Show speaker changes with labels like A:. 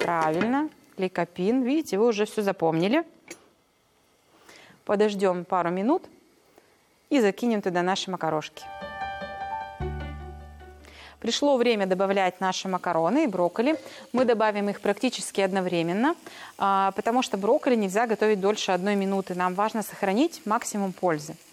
A: Правильно, лейкопин. Видите, вы уже все запомнили. Подождем пару минут и закинем туда наши макарошки. Пришло время добавлять наши макароны и брокколи. Мы добавим их практически одновременно, потому что брокколи нельзя готовить дольше 1 минуты. Нам важно сохранить максимум пользы.